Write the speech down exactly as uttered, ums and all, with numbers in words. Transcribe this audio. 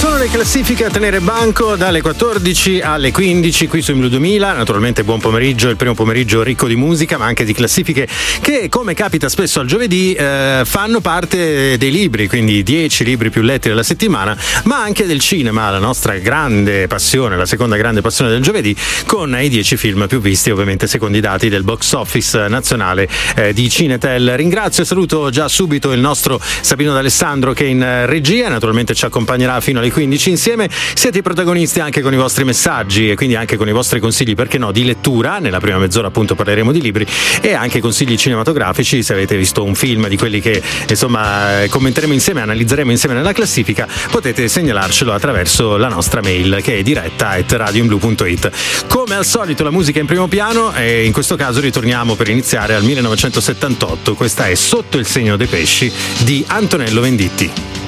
Sono le classifiche a tenere banco dalle quattordici alle quindici qui su Blu duemila. Naturalmente buon pomeriggio, il primo pomeriggio ricco di musica ma anche di classifiche che, come capita spesso al giovedì, eh, fanno parte dei libri, quindi dieci libri più letti della settimana, ma anche del cinema, la nostra grande passione, la seconda grande passione del giovedì, con i dieci film più visti, ovviamente secondo i dati del box office nazionale eh, di Cinetel. Ringrazio e saluto già subito il nostro Sabino D'Alessandro che è in regia, naturalmente ci accompagnerà fino alle quindici insieme. Siete i protagonisti anche con i vostri messaggi e quindi anche con i vostri consigli, perché no, di lettura. Nella prima mezz'ora appunto parleremo di libri e anche consigli cinematografici, se avete visto un film di quelli che insomma commenteremo insieme, analizzeremo insieme nella classifica, potete segnalarcelo attraverso la nostra mail che è diretta at radioblu punto it. Come al solito la musica in primo piano e in questo caso ritorniamo per iniziare al millenovecentosettantotto. Questa è Sotto il segno dei pesci di Antonello Venditti.